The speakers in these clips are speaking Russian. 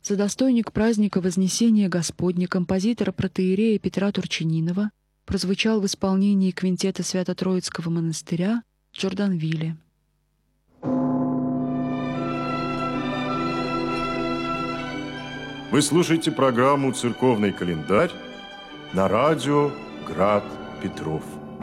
Содостойник праздника Вознесения Господня композитора протоиерея Петра Турчининова прозвучал в исполнении квинтета Свято-Троицкого монастыря в Джорданвилле. Вы слушаете программу «Церковный календарь» на радио «Град Петров».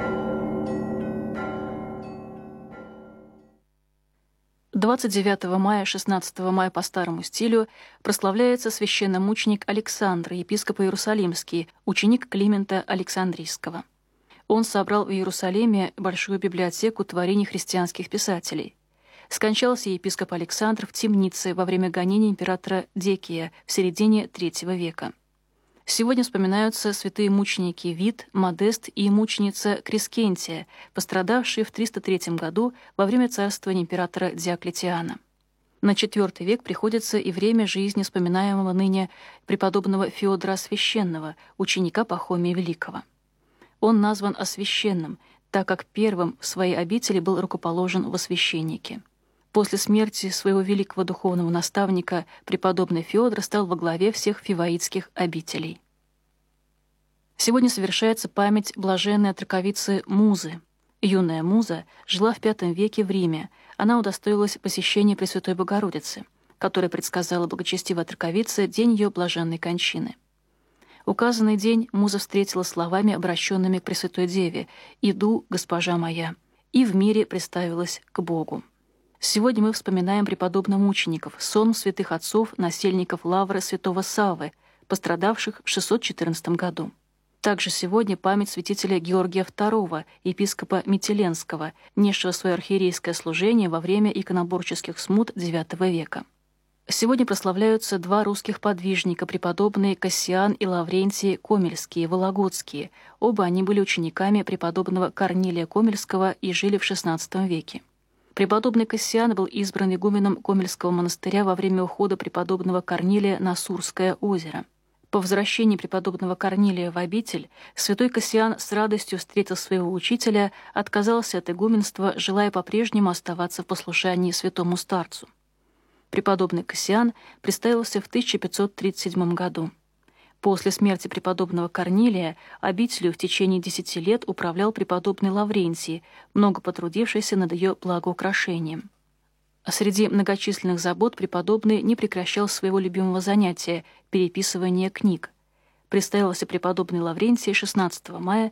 «29 16 мая по старому стилю прославляется священномученик Александр, епископ Иерусалимский, ученик Климента Александрийского. Он собрал в Иерусалиме большую библиотеку творений христианских писателей. Скончался епископ Александр в темнице во время гонений императора Декия в середине III века. Сегодня вспоминаются святые мученики Вит, Модест и мученица Крискентия, пострадавшие в 303 году во время царствования императора Диоклетиана. На IV век приходится и время жизни вспоминаемого ныне преподобного Феодора Священного, ученика Пахомия Великого. Он назван освященным, так как первым в своей обители был рукоположен во священники. После смерти своего великого духовного наставника преподобный Феодор стал во главе всех фиваитских обителей. Сегодня совершается память блаженной отроковицы Музы. Юная Муза жила в V веке в Риме. Она удостоилась посещения Пресвятой Богородицы, которая предсказала благочестивой отроковице день ее блаженной кончины. Указанный день Муза встретила словами, обращенными к Пресвятой Деве: «Иду, госпожа моя», и в мире представилась к Богу. Сегодня мы вспоминаем преподобно-мучеников, сон святых отцов, насельников лавры святого Саввы, пострадавших в 614 году. Также сегодня память святителя Георгия II, епископа Метеленского, несшего свое архиерейское служение во время иконоборческих смут IX века. Сегодня прославляются два русских подвижника, преподобные Кассиан и Лаврентий Комельские, Вологодские. Оба они были учениками преподобного Корнилия Комельского и жили в XVI веке. Преподобный Кассиан был избран игуменом Комельского монастыря во время ухода преподобного Корнилия на Сурское озеро. По возвращении преподобного Корнилия в обитель святой Кассиан с радостью встретил своего учителя, отказался от игуменства, желая по-прежнему оставаться в послушании святому старцу. Преподобный Кассиан представился в 1537 году. После смерти преподобного Корнилия обителью в течение 10 лет управлял преподобный Лаврентий, много потрудившийся над ее благоукрашением. Среди многочисленных забот преподобный не прекращал своего любимого занятия – переписывания книг. Представился преподобный Лаврентий 16 мая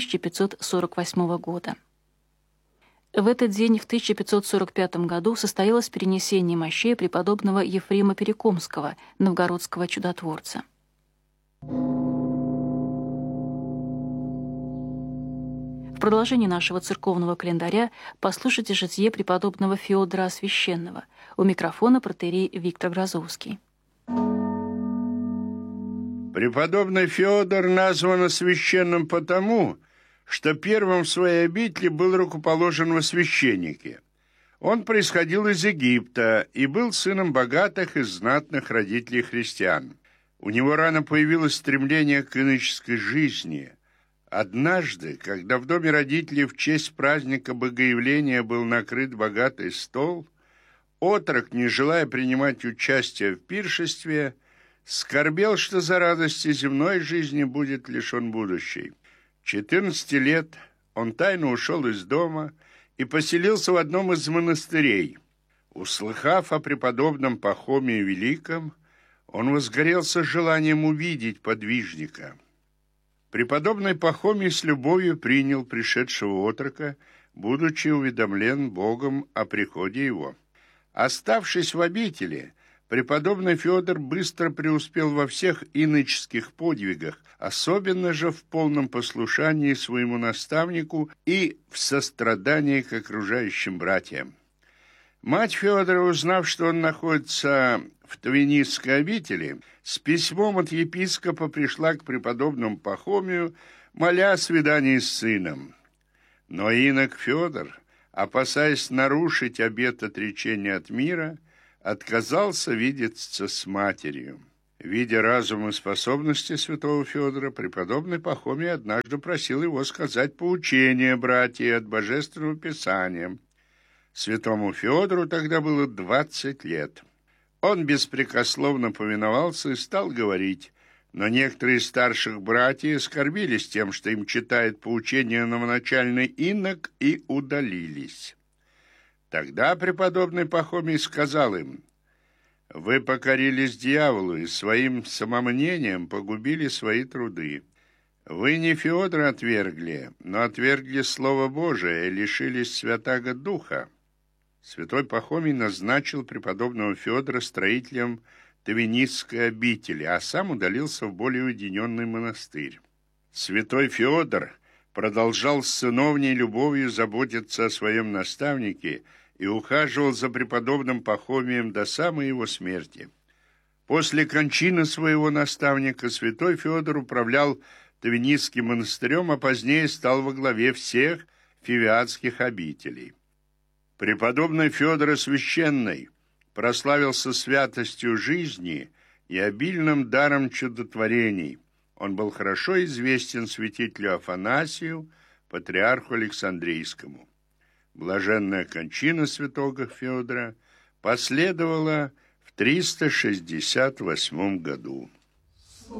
1548 года. В этот день, в 1545 году, состоялось перенесение мощей преподобного Ефрема Перекомского, новгородского чудотворца. В продолжении нашего церковного календаря послушайте житие преподобного Феодора Священного. У микрофона протоиерей Виктор Грозовский. Преподобный Феодор назван священным потому, что первым в своей обители был рукоположен во священники. Он происходил из Египта и был сыном богатых и знатных родителей христиан. У него рано появилось стремление к иноческой жизни. Однажды, когда в доме родителей в честь праздника Богоявления был накрыт богатый стол, отрок, не желая принимать участие в пиршестве, скорбел, что за радости земной жизни будет лишен будущей. 14 лет он тайно ушел из дома и поселился в одном из монастырей. Услыхав о преподобном Пахомии Великом, он возгорелся желанием увидеть подвижника. Преподобный Пахомий с любовью принял пришедшего отрока, будучи уведомлен Богом о приходе его. Оставшись в обители, преподобный Феодор быстро преуспел во всех иноческих подвигах, особенно же в полном послушании своему наставнику и в сострадании к окружающим братьям. Мать Феодора, узнав, что он находится в Твинисской обители, с письмом от епископа пришла к преподобному Пахомию, моля о свидании с сыном. Но инок Феодор, опасаясь нарушить обет отречения от мира, отказался видеться с матерью. Видя разум и способности святого Феодора, преподобный Пахомий однажды просил его сказать поучение братьям от Божественного Писания. Святому Феодору тогда было 20 лет. Он беспрекословно повиновался и стал говорить, но некоторые из старших братьев оскорбились тем, что им читает поучение новоначальный инок, и удалились. Тогда преподобный Пахомий сказал им: «Вы покорились дьяволу и своим самомнением погубили свои труды. Вы не Феодора отвергли, но отвергли Слово Божие и лишились Святаго Духа». Святой Пахомий назначил преподобного Феодора строителем Тавинистской обители, а сам удалился в более уединенный монастырь. Святой Феодор продолжал с сыновней любовью заботиться о своем наставнике и ухаживал за преподобным Пахомием до самой его смерти. После кончины своего наставника святой Феодор управлял Тавинистским монастырем, а позднее стал во главе всех фивиатских обителей. Преподобный Феодор Священный прославился святостью жизни и обильным даром чудотворений. Он был хорошо известен святителю Афанасию, патриарху Александрийскому. Блаженная кончина святого Феодора последовала в 368 году.